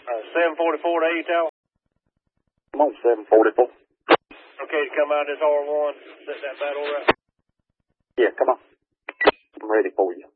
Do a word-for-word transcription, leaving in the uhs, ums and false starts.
Uh, seven forty-four to eight out. Come on, seven forty-four. Okay to come out this R one, set that battle right. Yeah, come on. I'm ready for you.